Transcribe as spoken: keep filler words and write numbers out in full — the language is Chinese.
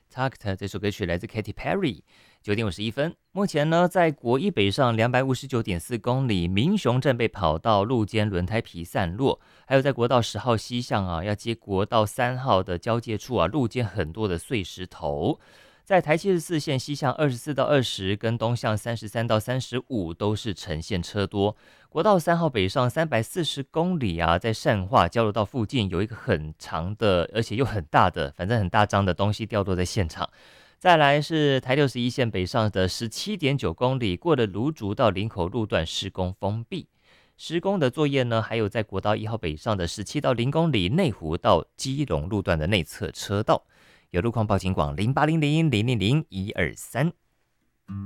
Tucked 这首歌曲来自 Katy Perry。九点五十一分，目前呢，在国一北上两百五十九点四公里，民雄镇被跑道路肩轮胎皮散落，还有在国道十号西向啊，要接国道三号的交界处啊，路肩很多的碎石头。在台七十四线西向二十四到二十，跟东向三十三到三十五都是呈现车多。国道三号北上三百四十公里啊，在善化交流道附近有一个很长的，而且又很大的，反正很大张的东西掉落在现场。再来是台六十一线北上的十七点九公里，过了芦竹到林口路段施工封闭。施工的作业呢，还有在国道一号北上的十七到零公里，内湖到基隆路段的内侧车道。有路况报警广零八零零零零零一二三。